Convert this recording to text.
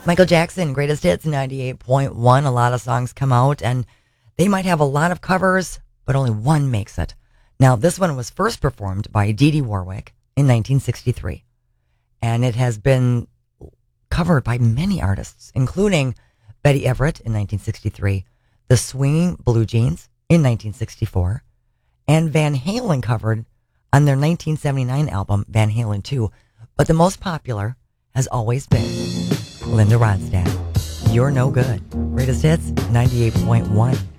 Michael Jackson, Greatest Hits 98.1. A lot of songs come out and they might have a lot of covers, but only one makes it. Now, this one was first performed by Dee Dee Warwick in 1963. And it has been covered by many artists, including Betty Everett in 1963, the Swinging Blue Jeans in 1964, and Van Halen covered on their 1979 album, Van Halen 2. But the most popular has always been Linda Ronstadt. You're No Good. Greatest Hits 98.1.